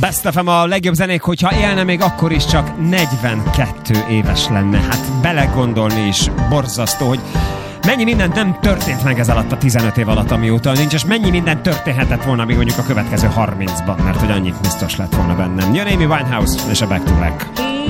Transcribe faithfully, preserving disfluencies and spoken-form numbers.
Best ef em a legjobb zenék, hogyha élne még akkor is csak negyvenkettő éves lenne. Hát belegondolni is borzasztó, hogy mennyi mindent nem történt meg ez alatt a tizenöt év alatt, amióta nincs, és mennyi minden történhetett volna még mondjuk a következő harmincban, mert hogy annyit biztos lett volna bennem. Jön Amy Winehouse és a Back to Black.